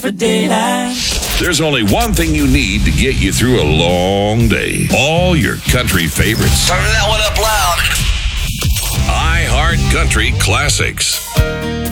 for daylight. There's only one thing you need to get you through a long day. All your country favorites. Turn that one up loud. iHeart Country Classics.